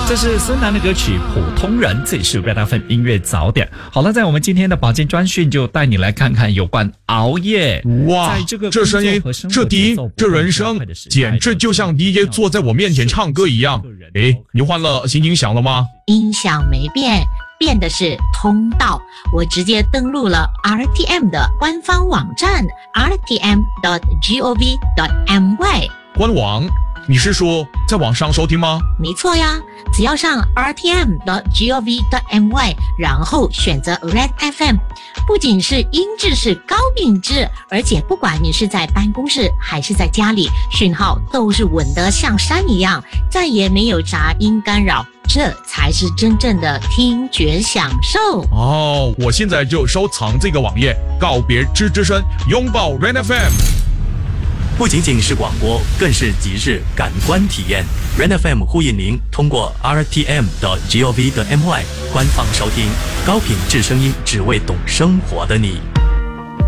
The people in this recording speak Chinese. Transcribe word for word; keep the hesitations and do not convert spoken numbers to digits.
这是孙楠的歌曲《普通人》，这里是 Red F M 音乐早点。好了，在我们今天的保健专讯就带你来看看有关熬夜。 哇， 这个这声音、这笛、这人声，简直就像 D J 坐在我面前唱歌一样。诶，你换了新音响了吗？ 音响没变，变的是通道。我直接登录了 R T M 的官方网站 r t m dot gov dot my。 官网？你是说在网上收听吗？ 没错呀，只要上 r t m dot gov dot my， 然后选择 Red F M， 不仅是音质是高品质，而且不管你是在办公室还是在家里，讯号都是稳得像山一样，再也没有杂音干扰，这才是真正的听觉享受。 哦，我现在就收藏这个网页，告别吱吱声，拥抱 Red F M。 不仅仅是广播，更是极致感官体验。Red F M 呼应您通过 r t m dot gov dot my 官方收听高品质声音，只为懂生活的你。